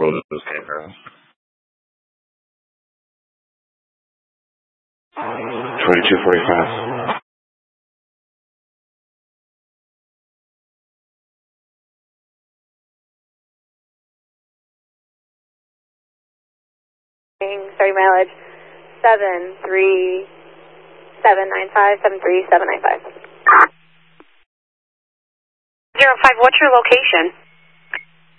road is campground. 2245. Starting mileage 73795, 73795. 05, what's your location?